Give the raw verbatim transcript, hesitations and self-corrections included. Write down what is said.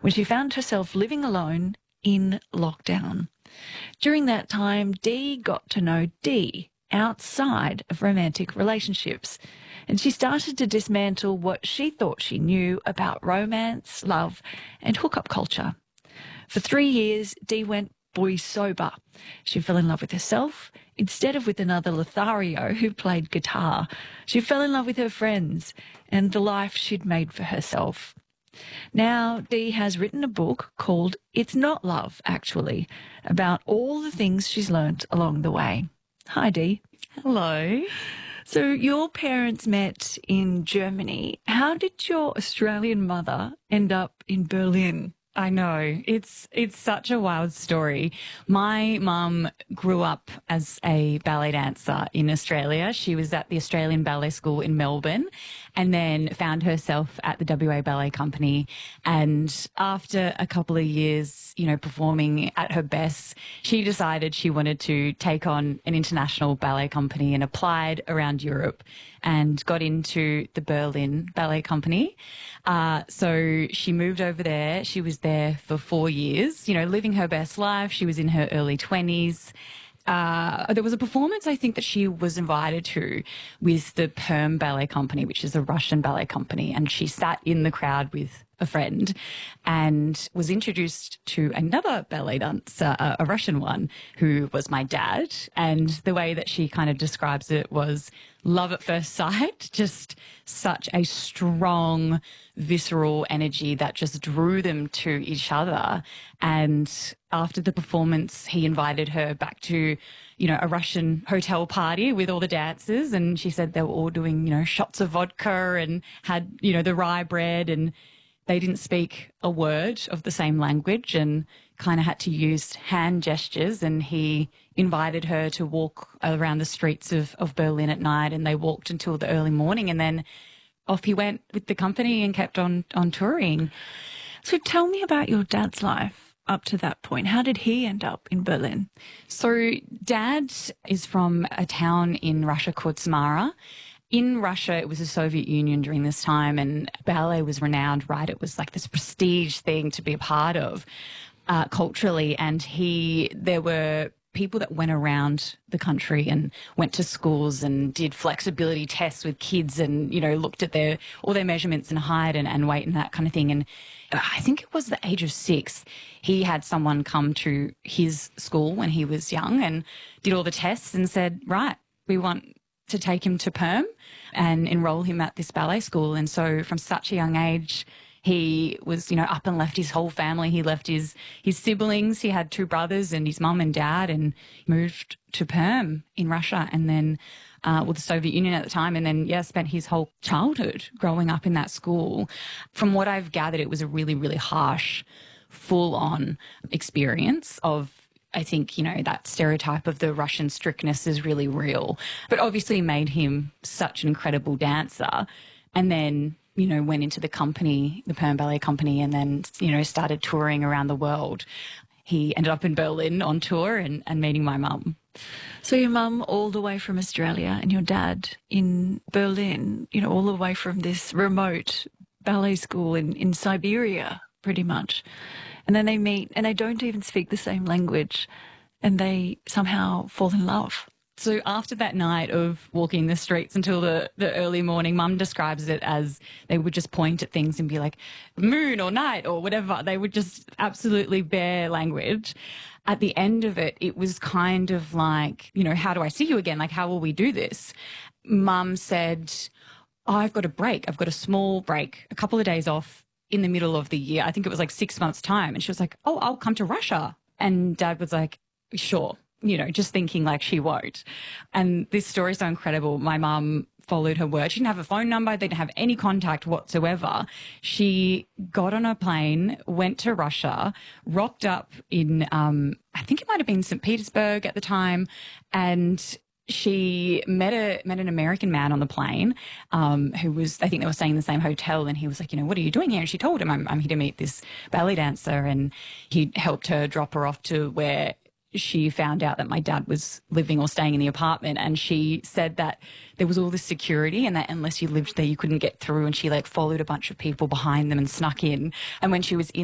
when she found herself living alone in lockdown. During that time, Dee got to know Dee outside of romantic relationships, and she started to dismantle what she thought she knew about romance, love, and hookup culture. For three years, Dee went boy sober. She fell in love with herself instead of with another Lothario who played guitar. She fell in love with her friends and the life she'd made for herself. Now, Dee has written a book called It's Not Love, actually, about all the things she's learnt along the way. Hi, Dee. Hello. So your parents met in Germany. How did your Australian mother end up in Berlin? I know. It's it's such a wild story. My mum grew up as a ballet dancer in Australia. She was at the Australian Ballet School in Melbourne and then found herself at the W A Ballet Company. And after a couple of years, you know, performing at her best, she decided she wanted to take on an international ballet company and applied around Europe and got into the Berlin Ballet Company. Uh, so she moved over there. She was there for four years, you know, living her best life. She was in her early twenties. Uh, there was a performance, I think, that she was invited to with the Perm Ballet Company, which is a Russian ballet company. And she sat in the crowd with a friend and was introduced to another ballet dancer, a, a Russian one, who was my dad. And the way that she kind of describes it was love at first sight, just such a strong, visceral energy that just drew them to each other. And after the performance, he invited her back to, you know, a Russian hotel party with all the dancers. And she said they were all doing, you know, shots of vodka and had, you know, the rye bread, and they didn't speak a word of the same language and kind of had to use hand gestures. And he invited her to walk around the streets of, of Berlin at night, and they walked until the early morning, and then off he went with the company and kept on, on touring. So tell me about your dad's life up to that point. How did he end up in Berlin? So Dad is from a town in Russia called Samara. In Russia, it was the Soviet Union during this time, and ballet was renowned, right? It was like this prestige thing to be a part of uh, culturally. And he, there were people that went around the country and went to schools and did flexibility tests with kids and, you know, looked at their all their measurements and height and, and weight and that kind of thing. And I think it was the age of six, he had someone come to his school when he was young and did all the tests and said, right, we want to take him to Perm and enroll him at this ballet school. And so from such a young age, he was, you know, up and left his whole family. He left his, his siblings. He had two brothers and his mum and dad, and moved to Perm in Russia, and then, uh, well, the Soviet Union at the time. And then, yeah, spent his whole childhood growing up in that school. From what I've gathered, it was a really, really harsh, full-on experience of, I think, you know, that stereotype of the Russian strictness is really real, but obviously made him such an incredible dancer. And then, you know, went into the company, the Perm Ballet Company, and then, you know, started touring around the world. He ended up in Berlin on tour and, and meeting my mum. So your mum all the way from Australia and your dad in Berlin, you know, all the way from this remote ballet school in, in Siberia, pretty much. And then they meet and they don't even speak the same language, and they somehow fall in love. So after that night of walking the streets until the, the early morning, Mum describes it as they would just point at things and be like, moon or night or whatever. They would just absolutely bare language. At the end of it, it was kind of like, you know, how do I see you again? Like, how will we do this? Mum said, oh, I've got a break. I've got a small break, a couple of days off in the middle of the year. I think it was like six months time. And she was like, oh, I'll come to Russia. And Dad was like, sure. You know, just thinking like she won't. And this story is so incredible. My mum followed her word. She didn't have a phone number. They didn't have any contact whatsoever. She got on a plane, went to Russia, rocked up in, um, I think it might have been Saint Petersburg at the time, and she met a met an American man on the plane um, who was, I think they were staying in the same hotel, and he was like, you know, what are you doing here? And she told him, I'm, I'm here to meet this ballet dancer, and he helped her drop her off to where she found out that my dad was living or staying in the apartment. And she said that there was all this security and that unless you lived there, you couldn't get through. And she like followed a bunch of people behind them and snuck in. And when she was in